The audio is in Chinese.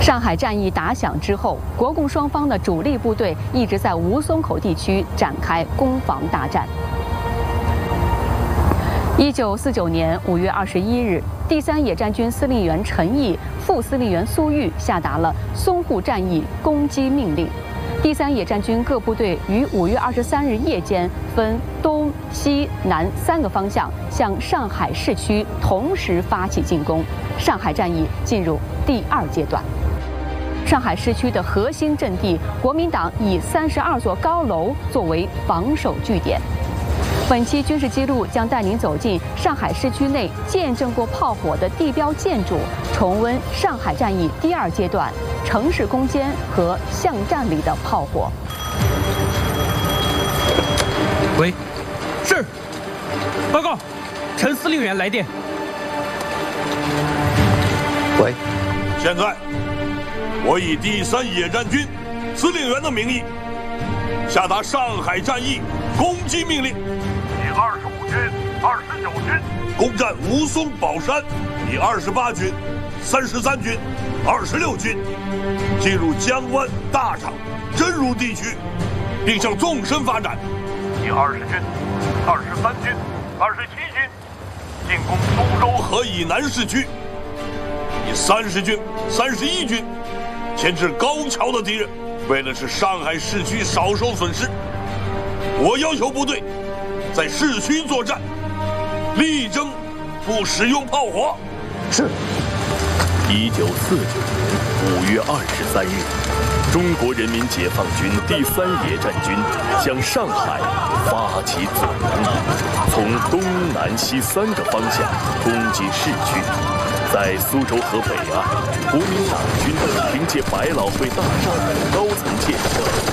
上海战役打响之后，国共双方的主力部队一直在吴淞口地区展开攻防大战。1949年5月21日，第3野战军司令员陈毅、副司令员苏玉下达了淞沪战役攻击命令。第3野战军各部队于5月23日夜间分东西南3个方向向上海市区同时发起进攻，上海战役进入第2阶段。上海市区的核心阵地，国民党以32座高楼作为防守据点。本期军事记录将带您走进上海市区内见证过炮火的地标建筑，重温上海战役第2阶段城市攻坚和巷战里的炮火。 喂，是，报告，陈司令员来电。 喂， 现在我以第3野战军司令员的名义下达上海战役攻击命令。第25军、29军攻占吴淞宝山，第28军、33军、26军进入江湾、大厂、真如地区，并向纵深发展。第20军、23军、27军进攻苏州河以南市区。第30军、31军牵制高桥的敌人，为的是上海市区少受损失。我要求部队在市区作战，力争不使用炮火。 是。 1949年5月23日，中国人民解放军第3野战军向上海发起总攻，从东南西3个方向攻击市区。在苏州河北岸，国民党军凭借百老汇大厦等高层建设，